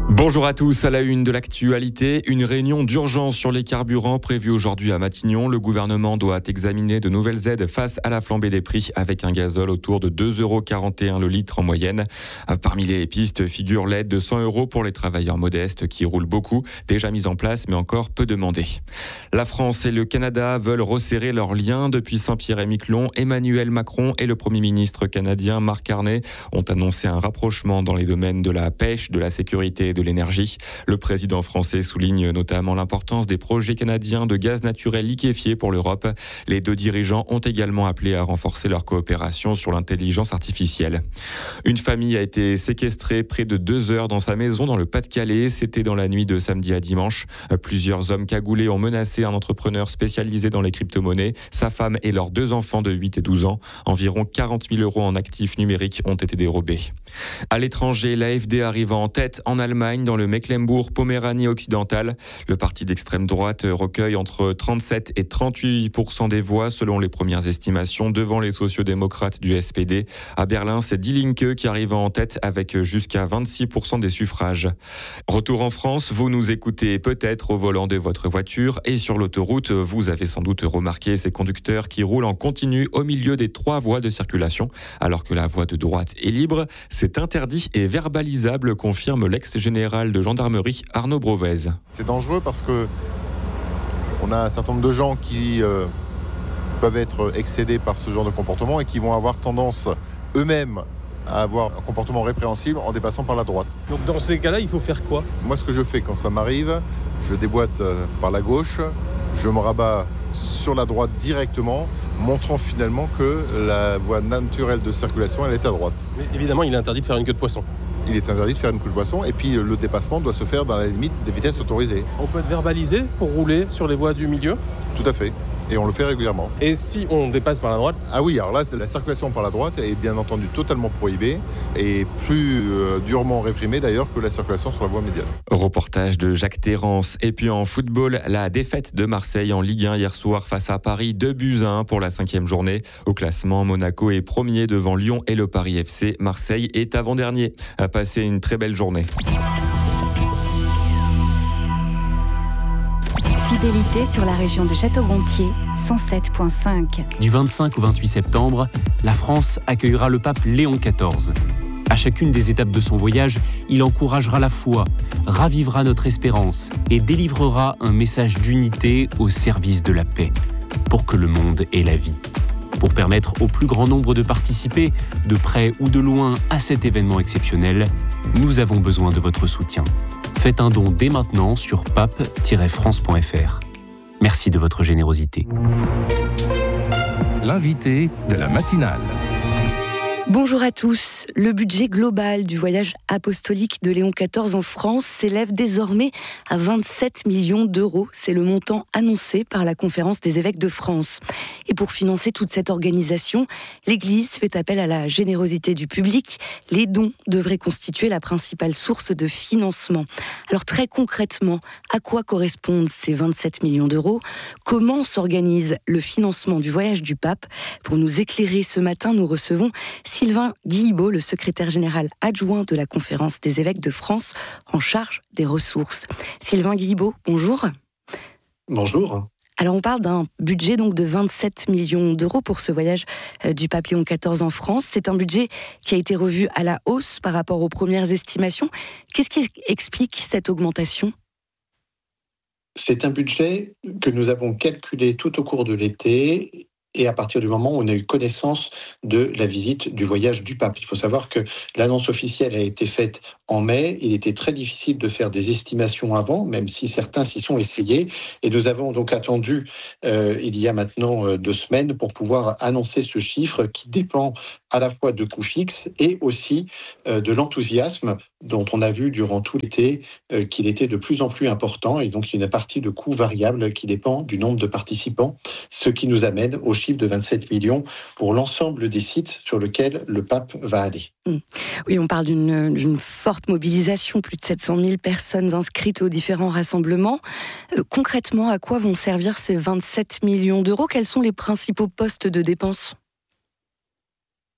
Bonjour à tous, à la une de l'actualité, une réunion d'urgence sur les carburants prévue aujourd'hui à Matignon. Le gouvernement doit examiner de nouvelles aides face à la flambée des prix avec un gazole autour de 2,41 € le litre en moyenne. Parmi les pistes figure l'aide de 100 € pour les travailleurs modestes qui roulent beaucoup, déjà mise en place mais encore peu demandée. La France et le Canada veulent resserrer leurs liens depuis Saint-Pierre-et-Miquelon. Emmanuel Macron et le Premier ministre canadien Mark Carney ont annoncé un rapprochement dans les domaines de la pêche, de la sécurité et de l'énergie. Le président français souligne notamment l'importance des projets canadiens de gaz naturel liquéfié pour l'Europe. Les deux dirigeants ont également appelé à renforcer leur coopération sur l'intelligence artificielle. Une famille a été séquestrée près de 2 heures dans sa maison dans le Pas-de-Calais. C'était dans la nuit de samedi à dimanche. Plusieurs hommes cagoulés ont menacé un entrepreneur spécialisé dans les crypto-monnaies, sa femme et leurs 2 enfants de 8 et 12 ans. Environ 40 000 € en actifs numériques ont été dérobés. À l'étranger, l'AfD arrive en tête en Allemagne dans le Mecklembourg-Poméranie occidentale. Le parti d'extrême droite recueille entre 37 et 38% des voix selon les premières estimations devant les sociodémocrates du SPD. À Berlin, c'est Die Linke qui arrive en tête avec jusqu'à 26% des suffrages. Retour en France, vous nous écoutez peut-être au volant de votre voiture et sur l'autoroute, vous avez sans doute remarqué ces conducteurs qui roulent en continu au milieu des 3 voies de circulation alors que la voie de droite est libre. C'est interdit et verbalisable, confirme l'ex-général de gendarmerie Arnaud Brovez. C'est dangereux parce que on a un certain nombre de gens qui peuvent être excédés par ce genre de comportement et qui vont avoir tendance eux-mêmes à avoir un comportement répréhensible en dépassant par la droite. Donc dans ces cas-là, il faut faire quoi ? Moi, ce que je fais quand ça m'arrive, je déboîte par la gauche, je me rabats sur la droite directement, montrant finalement que la voie naturelle de circulation, elle est à droite. Mais évidemment, il est interdit de faire une queue de poisson. Il est interdit de faire une queue de poisson et puis le dépassement doit se faire dans la limite des vitesses autorisées. On peut être verbalisé pour rouler sur les voies du milieu ? Tout à fait. Et on le fait régulièrement. Et si on dépasse par la droite ? Ah oui, alors là, la circulation par la droite est bien entendu totalement prohibée et plus durement réprimée d'ailleurs que la circulation sur la voie médiane. Reportage de Jacques Terrance. Et puis en football, la défaite de Marseille en Ligue 1 hier soir face à Paris, 2-1 pour la 5e journée. Au classement, Monaco est premier devant Lyon et le Paris FC. Marseille est avant-dernier. À passer une très belle journée. Fidélité sur la région de Château-Gontier, 107.5. Du 25 au 28 septembre, la France accueillera le pape Léon XIV. À chacune des étapes de son voyage, il encouragera la foi, ravivera notre espérance et délivrera un message d'unité au service de la paix, pour que le monde ait la vie. Pour permettre au plus grand nombre de participer, de près ou de loin, à cet événement exceptionnel, nous avons besoin de votre soutien. Faites un don dès maintenant sur pape-france.fr. Merci de votre générosité. L'invité de la matinale. Bonjour à tous. Le budget global du voyage apostolique de Léon XIV en France s'élève désormais à 27 millions d'euros. C'est le montant annoncé par la Conférence des évêques de France. Et pour financer toute cette organisation, l'Église fait appel à la générosité du public. Les dons devraient constituer la principale source de financement. Alors très concrètement, à quoi correspondent ces 27 millions d'euros ? Comment s'organise le financement du voyage du pape ? Pour nous éclairer ce matin, nous recevons Sylvain Guillibaud, le secrétaire général adjoint de la Conférence des évêques de France, en charge des ressources. Sylvain Guillibaud, bonjour. Bonjour. Alors on parle d'un budget donc de 27 millions d'euros pour ce voyage du pape Léon XIV en France. C'est un budget qui a été revu à la hausse par rapport aux premières estimations. Qu'est-ce qui explique cette augmentation ? C'est un budget que nous avons calculé tout au cours de l'été et à partir du moment où on a eu connaissance de la visite du voyage du pape. Il faut savoir que l'annonce officielle a été faite en mai. Il était très difficile de faire des estimations avant, même si certains s'y sont essayés. Et nous avons donc attendu, il y a maintenant 2 semaines, pour pouvoir annoncer ce chiffre qui dépend à la fois de coûts fixes et aussi de l'enthousiasme dont on a vu durant tout l'été qu'il était de plus en plus important. Et donc, il y a une partie de coûts variables qui dépend du nombre de participants, ce qui nous amène au chiffre de 27 millions pour l'ensemble des sites sur lesquels le pape va aller. Oui, on parle d'une forte mobilisation, plus de 700 000 personnes inscrites aux différents rassemblements. Concrètement, à quoi vont servir ces 27 millions d'euros ? Quels sont les principaux postes de dépenses ?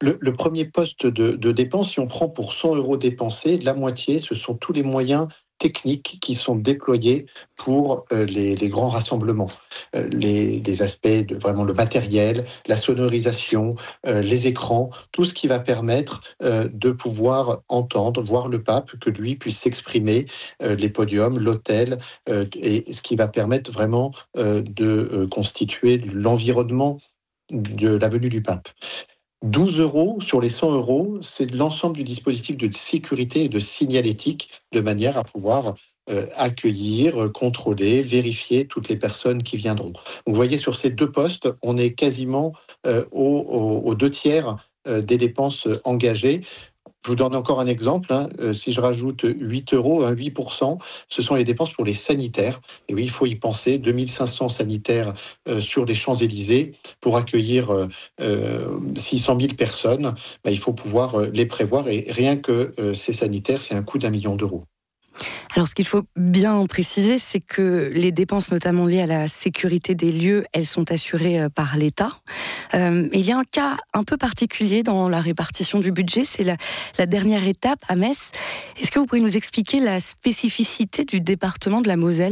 Le premier poste de dépense, si on prend pour 100 € dépensés, la moitié, ce sont tous les moyens techniques qui sont déployés pour les grands rassemblements. Les aspects de vraiment le matériel, la sonorisation, les écrans, tout ce qui va permettre de pouvoir entendre, voir le pape, que lui puisse s'exprimer, les podiums, l'autel, et ce qui va permettre vraiment de constituer l'environnement de la venue du pape. 12 € sur les 100 €, c'est l'ensemble du dispositif de sécurité et de signalétique, de manière à pouvoir accueillir, contrôler, vérifier toutes les personnes qui viendront. Donc, vous voyez, sur ces deux postes, on est quasiment aux 2/3 des dépenses engagées. Je vous donne encore un exemple. Si je rajoute 8 €, 8%, ce sont les dépenses pour les sanitaires. Et oui, il faut y penser. 2500 sanitaires sur les Champs-Élysées pour accueillir 600 000 personnes. Il faut pouvoir les prévoir. Et rien que ces sanitaires, c'est un coût d'1 million d'euros. Alors, ce qu'il faut bien préciser, c'est que les dépenses, notamment liées à la sécurité des lieux, elles sont assurées par l'État. Il y a un cas un peu particulier dans la répartition du budget, c'est la dernière étape à Metz. Est-ce que vous pouvez nous expliquer la spécificité du département de la Moselle ?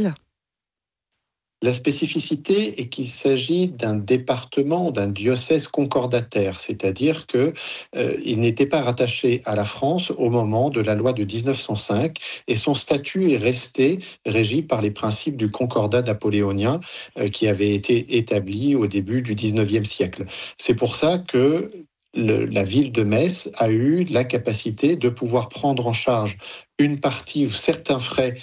La spécificité est qu'il s'agit d'un département, d'un diocèse concordataire, c'est-à-dire qu'il n'était pas rattaché à la France au moment de la loi de 1905 et son statut est resté régi par les principes du concordat napoléonien qui avait été établi au début du 19e siècle. C'est pour ça que la ville de Metz a eu la capacité de pouvoir prendre en charge une partie ou certains frais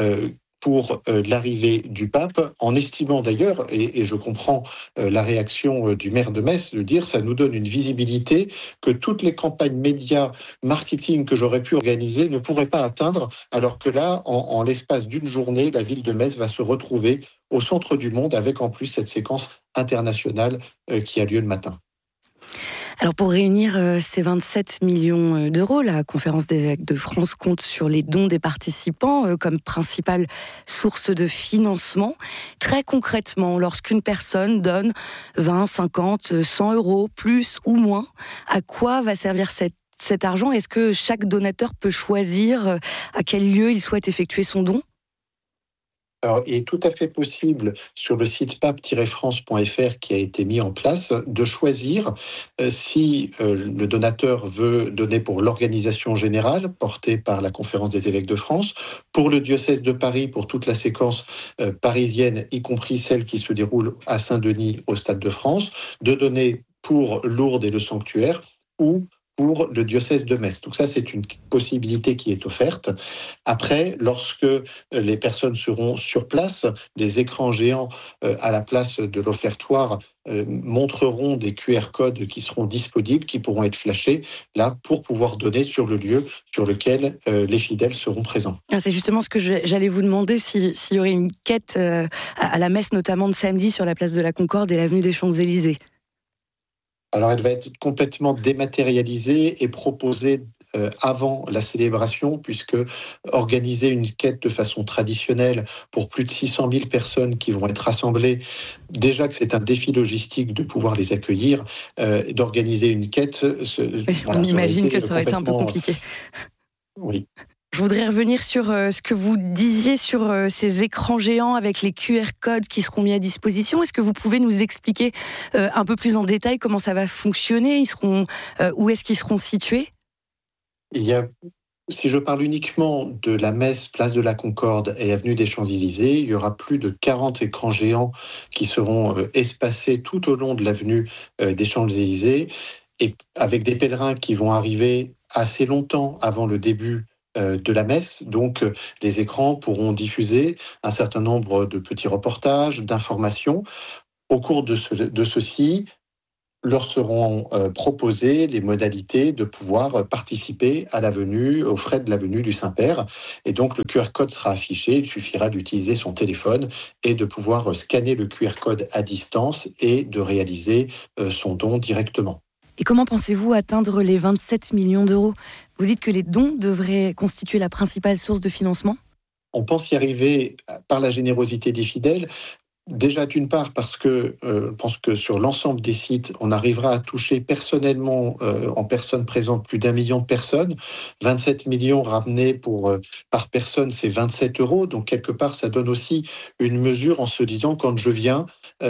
pour l'arrivée du pape, en estimant d'ailleurs, et je comprends la réaction du maire de Metz, de dire ça nous donne une visibilité que toutes les campagnes médias, marketing que j'aurais pu organiser ne pourraient pas atteindre, alors que là, en l'espace d'une journée, la ville de Metz va se retrouver au centre du monde avec en plus cette séquence internationale qui a lieu le matin. Alors pour réunir ces 27 millions d'euros, la Conférence des évêques de France compte sur les dons des participants comme principale source de financement. Très concrètement, lorsqu'une personne donne 20, 50, 100 €, plus ou moins, à quoi va servir cet argent ? Est-ce que chaque donateur peut choisir à quel lieu il souhaite effectuer son don ? Alors, il est tout à fait possible sur le site pape-france.fr qui a été mis en place de choisir si le donateur veut donner pour l'organisation générale portée par la Conférence des évêques de France, pour le diocèse de Paris, pour toute la séquence parisienne, y compris celle qui se déroule à Saint-Denis au Stade de France, de donner pour Lourdes et le sanctuaire ou pour le diocèse de Metz. Donc ça, c'est une possibilité qui est offerte. Après, lorsque les personnes seront sur place, les écrans géants à la place de l'offertoire montreront des QR codes qui seront disponibles, qui pourront être flashés, là, pour pouvoir donner sur le lieu sur lequel les fidèles seront présents. C'est justement ce que j'allais vous demander, s'il y aurait une quête à la messe, notamment de samedi, sur la place de la Concorde et l'avenue des Champs-Élysées. Alors, elle va être complètement dématérialisée et proposée avant la célébration, puisque organiser une quête de façon traditionnelle pour plus de 600 000 personnes qui vont être rassemblées, déjà que c'est un défi logistique de pouvoir les accueillir, d'organiser une quête... On imagine que ça aurait été un peu compliqué. Oui. Je voudrais revenir sur ce que vous disiez sur ces écrans géants avec les QR codes qui seront mis à disposition. Est-ce que vous pouvez nous expliquer un peu plus en détail comment ça va fonctionner ? Où est-ce qu'ils seront situés ? Si je parle uniquement de la messe, place de la Concorde et avenue des Champs-Élysées, il y aura plus de 40 écrans géants qui seront espacés tout au long de l'avenue des Champs-Élysées, et avec des pèlerins qui vont arriver assez longtemps avant le début de la messe. Donc, les écrans pourront diffuser un certain nombre de petits reportages, d'informations. Au cours de ceci, leur seront proposées les modalités de pouvoir participer à la venue, aux frais de la venue du Saint-Père. Et donc, le QR code sera affiché. Il suffira d'utiliser son téléphone et de pouvoir scanner le QR code à distance et de réaliser son don directement. Et comment pensez-vous atteindre les 27 millions d'euros ? Vous dites que les dons devraient constituer la principale source de financement ? On pense y arriver par la générosité des fidèles. Déjà, d'une part, parce que je pense que sur l'ensemble des sites, on arrivera à toucher personnellement, en personnes présentes, plus d'1 million de personnes. 27 millions ramenés par personne, c'est 27 €. Donc, quelque part, ça donne aussi une mesure en se disant, quand je viens,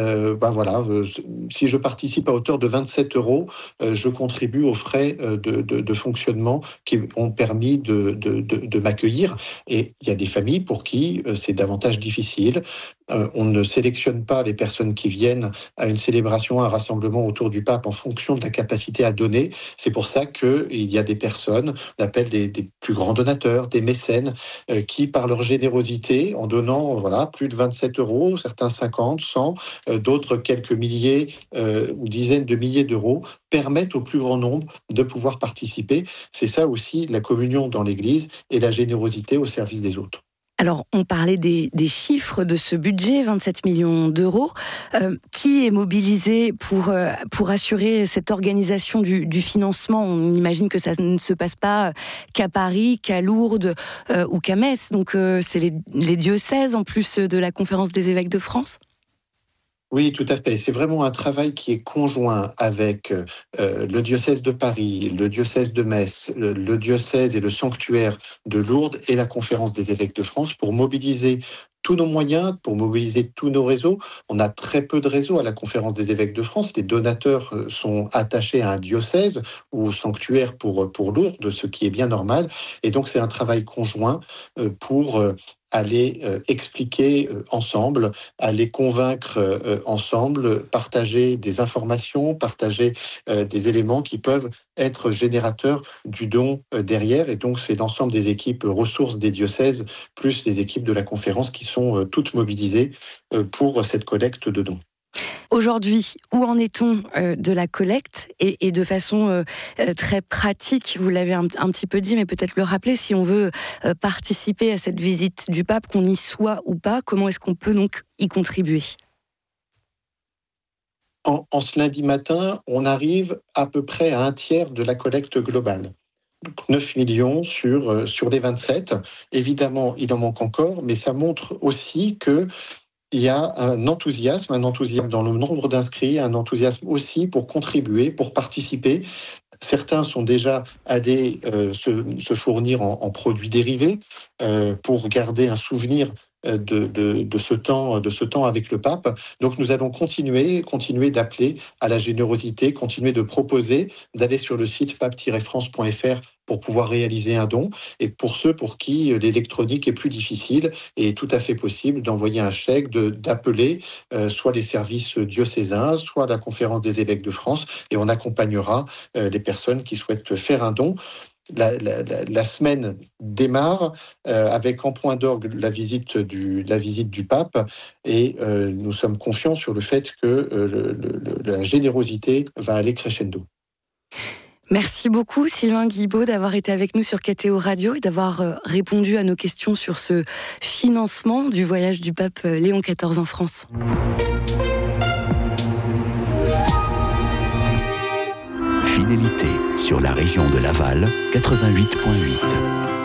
si je participe à hauteur de 27 €, je contribue aux frais de fonctionnement qui ont permis de m'accueillir. Et il y a des familles pour qui c'est davantage difficile. On ne sélectionne pas les personnes qui viennent à une célébration, à un rassemblement autour du pape en fonction de la capacité à donner. C'est pour ça qu'il y a des personnes, on appelle des plus grands donateurs, des mécènes, qui, par leur générosité, en donnant plus de 27 €, certains 50, 100, d'autres quelques milliers ou dizaines de milliers d'euros, permettent au plus grand nombre de pouvoir participer. C'est ça aussi la communion dans l'Église et la générosité au service des autres. Alors, on parlait des chiffres de ce budget, 27 millions d'euros. Qui est mobilisé pour assurer cette organisation du financement ? On imagine que ça ne se passe pas qu'à Paris, qu'à Lourdes ou qu'à Metz. Donc, c'est les diocèses, en plus de la Conférence des évêques de France ? Oui, tout à fait. C'est vraiment un travail qui est conjoint avec le diocèse de Paris, le diocèse de Metz, le diocèse et le sanctuaire de Lourdes et la Conférence des évêques de France pour mobiliser tous nos moyens, pour mobiliser tous nos réseaux. On a très peu de réseaux à la Conférence des évêques de France. Les donateurs sont attachés à un diocèse ou au sanctuaire pour Lourdes, ce qui est bien normal. Et donc, c'est un travail conjoint pour aller expliquer ensemble, aller convaincre ensemble, partager des informations, partager des éléments qui peuvent être générateurs du don derrière. Et donc, c'est l'ensemble des équipes ressources des diocèses, plus les équipes de la conférence qui sont toutes mobilisées pour cette collecte de dons. Aujourd'hui, où en est-on de la collecte et de façon très pratique, vous l'avez un petit peu dit, mais peut-être le rappeler, si on veut participer à cette visite du pape, qu'on y soit ou pas, comment est-ce qu'on peut donc y contribuer ? En ce lundi matin, on arrive à peu près à un tiers de la collecte globale. 9 millions sur les 27. Évidemment, il en manque encore, mais ça montre aussi que il y a un enthousiasme dans le nombre d'inscrits, un enthousiasme aussi pour contribuer, pour participer. Certains sont déjà allés se fournir en produits dérivés pour garder un souvenir de ce temps avec le pape. Donc nous allons continuer d'appeler à la générosité, continuer de proposer, d'aller sur le site pape-france.fr pour pouvoir réaliser un don. Et pour ceux pour qui l'électronique est plus difficile, il est tout à fait possible d'envoyer un chèque, d'appeler soit les services diocésains, soit la Conférence des évêques de France, et on accompagnera les personnes qui souhaitent faire un don. La semaine démarre avec en point d'orgue la visite du pape, et nous sommes confiants sur le fait que la générosité va aller crescendo. Merci beaucoup Sylvain Guibaud d'avoir été avec nous sur KTO Radio et d'avoir répondu à nos questions sur ce financement du voyage du pape Léon XIV en France. Fidélité sur la région de Laval, 88.8.